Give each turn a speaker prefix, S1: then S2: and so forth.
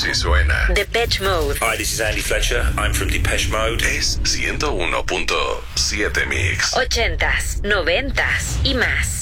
S1: Así suena.
S2: Depeche Mode.
S3: Hi, this is Andy Fletcher. I'm from Depeche Mode.
S1: Es 101.7 Mix.
S2: 80s, 90s y más.